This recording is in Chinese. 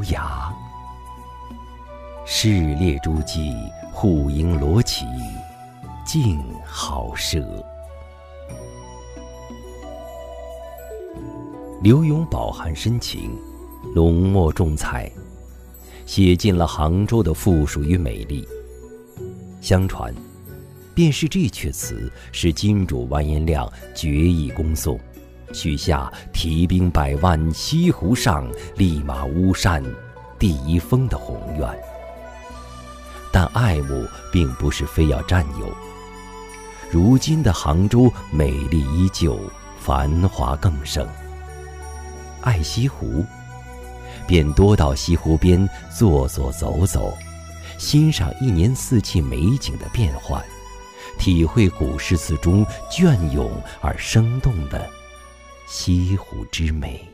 雅。市列诸暨，户牖罗绮，静好舍。柳永饱含深情，浓墨重彩，写尽了杭州的富庶与美丽。相传，便是这阙词使金主完颜亮决意攻宋，许下提兵100万，西湖上立马巫山第一峰的宏愿。但爱慕并不是非要占有，如今的杭州美丽依旧，繁华更盛。爱西湖，便多到西湖边坐坐走走，欣赏一年四季美景的变幻，体会古诗词中隽永而生动的西湖之美。